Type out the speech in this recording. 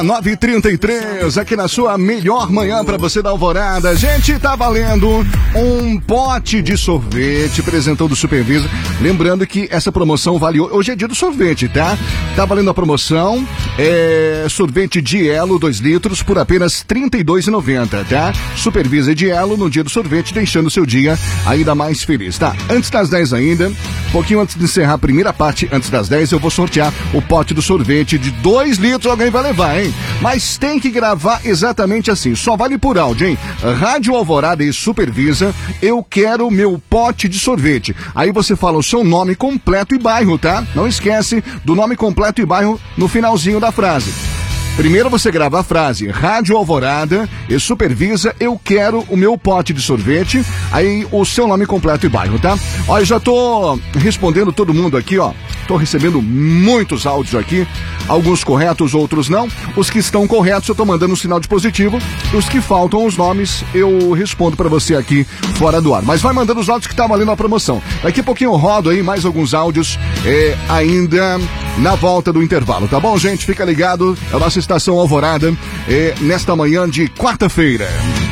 9h33, aqui na sua melhor manhã pra você da Alvorada. Gente, tá valendo um pote de sorvete, presentão do Supervisa. Lembrando que essa promoção vale hoje é dia do sorvete, tá? Tá valendo a promoção, sorvete de Elo 2 litros por apenas R$ 32,90, tá? Supervisa de Elo no dia do sorvete, deixando o seu dia ainda mais feliz, tá? Antes das 10 ainda, pouquinho antes de encerrar a primeira parte, antes das 10, eu vou sortear o pote do sorvete de 2 litros, alguém vai levar, hein? Mas tem que gravar exatamente assim, só vale por áudio, hein? Rádio Alvorada e Supervisa, eu quero meu pote de sorvete. Aí você fala o seu nome completo e bairro, tá? Não esquece do nome completo e bairro no finalzinho da frase. Primeiro você grava a frase, Rádio Alvorada e Supervisa, eu quero o meu pote de sorvete, aí o seu nome completo e bairro, tá? Ó, eu já tô respondendo todo mundo aqui, ó, tô recebendo muitos áudios aqui, alguns corretos, outros não, os que estão corretos eu tô mandando um sinal de positivo, os que faltam os nomes eu respondo pra você aqui fora do ar, mas vai mandando os áudios que tá valendo a promoção. Daqui a pouquinho eu rodo aí mais alguns áudios ainda na volta do intervalo, tá bom, gente? Fica ligado, é a nossa Estação Alvorada nesta manhã de quarta-feira.